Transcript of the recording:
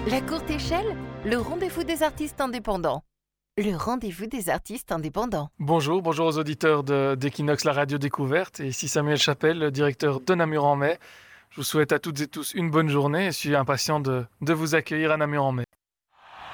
La courte échelle, le rendez-vous des artistes indépendants. Le rendez-vous des artistes indépendants. Bonjour aux auditeurs d'Equinox, la radio découverte. Et ici Samuel Chapelle, le directeur de Namur en Mai. Je vous souhaite à toutes et tous une bonne journée et je suis impatient de vous accueillir à Namur en Mai.